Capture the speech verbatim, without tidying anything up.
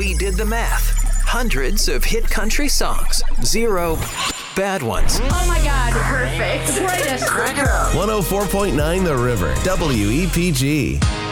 We did the math. Hundreds of hit country songs. Zero bad ones. Oh my God, perfect. Greatest. one oh four point nine The River, W E P G.